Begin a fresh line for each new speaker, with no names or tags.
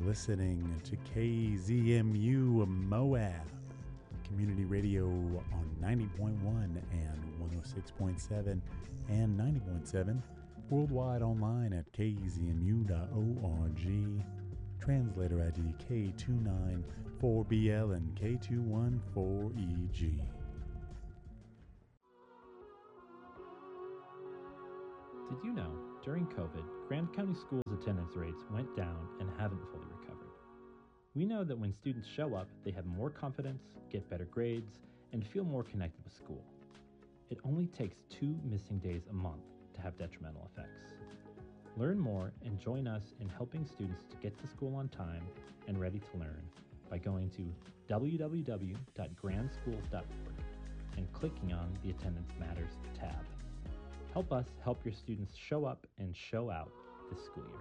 listening to KZMU Moab, community radio on 90.1 and 106.7 and 90.7, worldwide online at kzmu.org. Translator ID K294BL and K214EG.
Did you know, during COVID, Grand County Schools attendance rates went down and haven't fully recovered? We know that when students show up, they have more confidence, get better grades, and feel more connected with school. It only takes 2 missing days a month to have detrimental effects. Learn more and join us in helping students to get to school on time and ready to learn by going to www.grandschools.org and clicking on the Attendance Matters tab. Help us help your students show up and show out this school year.